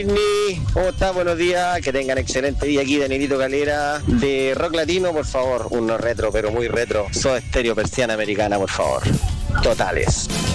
¿Cómo estás? Buenos días, que tengan excelente día aquí, Danielito Calera, de rock latino, por favor, uno retro, pero muy retro, Soda Stereo, Persiana Americana, por favor, totales.